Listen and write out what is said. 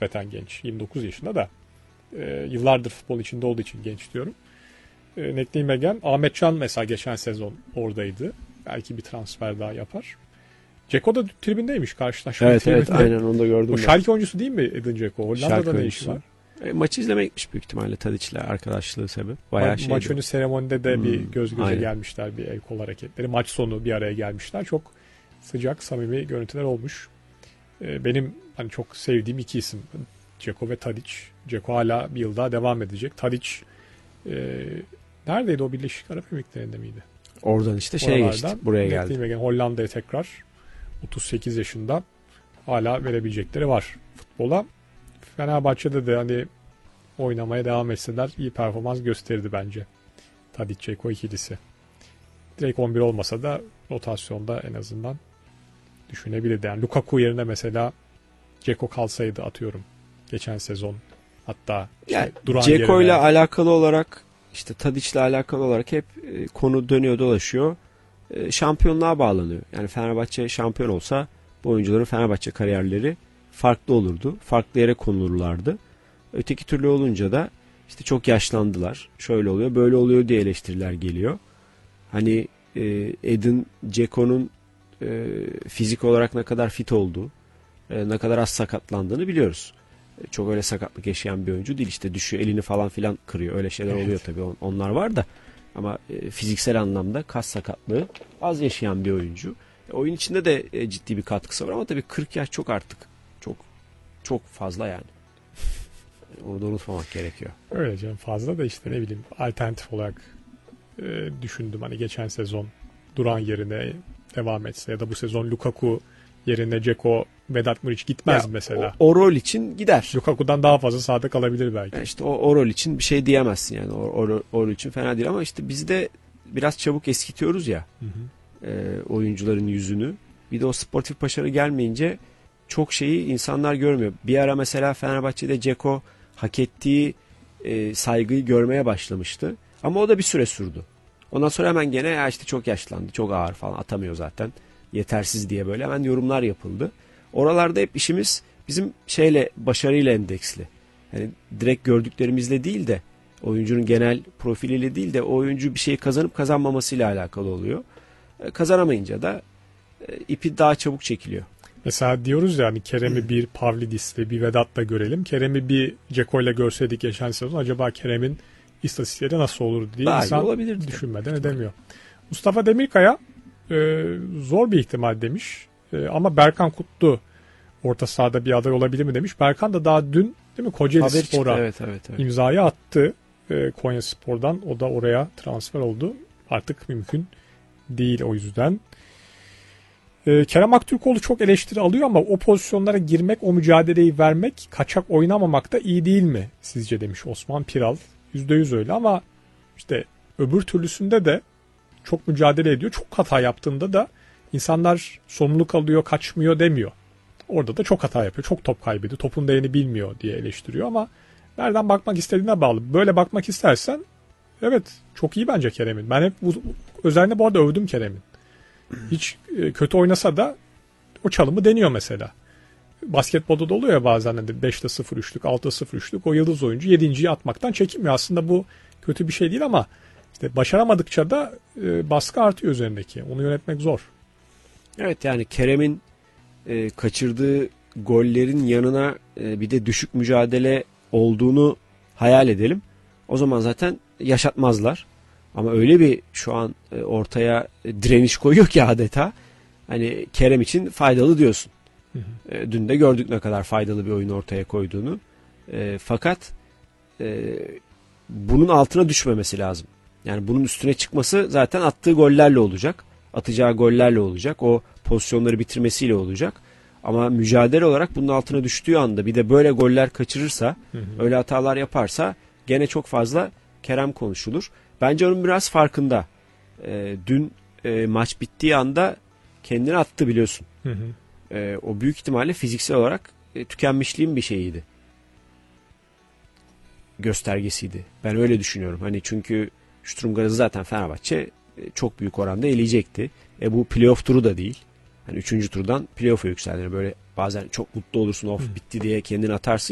nispeten genç. 29 yaşında da. Yıllardır futbol içinde olduğu için genç diyorum. Ekleyeyim Ahmet Can mesela geçen sezon oradaydı. Belki bir transfer daha yapar. Dzeko da tribündeymiş karşılaşma. Evet aynen onu da gördüm. O Schalke oyuncusu değil mi Edin Dzeko? Hollanda'da ne işi var? Maçı izlemeye gitmiş büyük ihtimalle Tadic'le arkadaşlığı sebep. Maç önü seremonide de bir göz göze gelmişler, bir el kol hareketleri. Maç sonu bir araya gelmişler. Çok sıcak, samimi görüntüler olmuş. Benim hani çok sevdiğim iki isim. Dzeko ve Tadic. Dzeko hala bir yıl daha devam edecek. Tadic neredeydi o, Birleşik Arap Emirlikleri'nde miydi? Oradan işte geçti. Buraya geldi. Hollanda'ya tekrar 38 yaşında hala verebilecekleri var futbola. Fenerbahçe'de de hani oynamaya devam etseler iyi performans gösterdi bence. Tadic Dzeko ikilisi. Direkt 11 olmasa da rotasyonda en azından düşünebilirdi. Yani Lukaku yerine mesela Dzeko kalsaydı atıyorum geçen sezon, hatta yani duran Dzeko ile alakalı olarak, işte Tadic'le alakalı olarak hep konu dönüyor dolaşıyor. Şampiyonluğa bağlanıyor. Yani Fenerbahçe şampiyon olsa bu oyuncuların Fenerbahçe kariyerleri farklı olurdu. Farklı yere konulurlardı. Öteki türlü olunca da işte çok yaşlandılar. Şöyle oluyor, böyle oluyor diye eleştiriler geliyor. Hani Edin Dzeko'nun fizik olarak ne kadar fit olduğu, ne kadar az sakatlandığını biliyoruz. Çok öyle sakatlık yaşayan bir oyuncu değil. İşte düşüyor, elini falan filan kırıyor. Öyle şeyler oluyor tabii. Onlar var da. Ama fiziksel anlamda kas sakatlığı az yaşayan bir oyuncu. Oyun içinde de ciddi bir katkısı var ama tabii 40 yaş çok artık. Çok fazla yani. Onu da unutmamak gerekiyor. Öyle canım, fazla da işte ne bileyim alternatif olarak düşündüm. Hani geçen sezon Duran yerine devam etse ya da bu sezon Lukaku yerine Dzeko, Vedat Muriç gitmez mesela. O rol için gider. Lukaku'dan daha fazla sahada kalabilir belki. Yani işte o rol için bir şey diyemezsin yani. O rol için fena değil ama işte biz de biraz çabuk eskitiyoruz ya. Oyuncuların yüzünü. Bir de o sportif başarı gelmeyince çok şeyi insanlar görmüyor. Bir ara mesela Fenerbahçe'de Dzeko hak ettiği saygıyı görmeye başlamıştı. Ama o da bir süre sürdü. Ondan sonra hemen gene ya işte çok yaşlandı, çok ağır falan, atamıyor zaten, yetersiz diye böyle hemen yorumlar yapıldı. Oralarda hep işimiz bizim başarıyla endeksli. Yani direkt gördüklerimizle değil de oyuncunun genel profiliyle değil de o oyuncu bir şey kazanıp kazanmamasıyla alakalı oluyor. Kazanamayınca da ipi daha çabuk çekiliyor. Mesela diyoruz ya hani Kerem'i bir Pavlidis'le bir Vedat'la görelim. Kerem'i bir Dzeko'yla görseydik geçen sezon acaba Kerem'in istatistikleri nasıl olurdu diye daha insan düşünmeden edemiyor. Mustafa Demirkaya zor bir ihtimal demiş. Ama Berkan Kutlu orta sahada bir aday olabilir mi demiş. Berkan da daha dün değil mi Kocaeli Spor'a evet. imzayı attı. Konya Spor'dan. O da oraya transfer oldu. Artık mümkün değil o yüzden. Kerem Aktürkoğlu çok eleştiri alıyor ama o pozisyonlara girmek, o mücadeleyi vermek, kaçak oynamamak da iyi değil mi sizce demiş Osman Piral. %100 öyle ama işte öbür türlüsünde de çok mücadele ediyor. Çok hata yaptığında da insanlar sorumluluk alıyor, kaçmıyor demiyor. Orada da çok hata yapıyor. Çok top kaybediyor. Topun değerini bilmiyor diye eleştiriyor ama nereden bakmak istediğine bağlı. Böyle bakmak istersen evet çok iyi bence Kerem'in. Ben hep özellikle bu arada övdüm Kerem'in. Hiç kötü oynasa da o çalımı deniyor mesela. Basketbolda da oluyor ya bazen de 5'te 0 üçlük, 6'da 0 üçlük. O yıldız oyuncu 7.'yi atmaktan çekinmiyor. Aslında bu kötü bir şey değil ama işte başaramadıkça da baskı artıyor üzerindeki. Onu yönetmek zor. Evet yani Kerem'in kaçırdığı gollerin yanına bir de düşük mücadele olduğunu hayal edelim. O zaman zaten yaşatmazlar. Ama öyle bir şu an ortaya direniş koyuyor ki adeta. Hani Kerem için faydalı diyorsun. Dün de gördük ne kadar faydalı bir oyun ortaya koyduğunu. Fakat bunun altına düşmemesi lazım. Yani bunun üstüne çıkması zaten attığı gollerle olacak. Atacağı gollerle olacak. O pozisyonları bitirmesiyle olacak. Ama mücadele olarak bunun altına düştüğü anda bir de böyle goller kaçırırsa, öyle hatalar yaparsa gene çok fazla Kerem konuşulur. Bence onun biraz farkında. Dün maç bittiği anda kendini attı biliyorsun. O büyük ihtimalle fiziksel olarak tükenmişliğin bir şeyiydi. Göstergesiydi. Ben öyle düşünüyorum. Hani çünkü Sturm Graz'ı zaten Fenerbahçe çok büyük oranda eleyecekti. Bu playoff turu da değil. Hani 3. turdan playoff'a yükseldiğini böyle bazen çok mutlu olursun, of bitti diye kendini atarsın.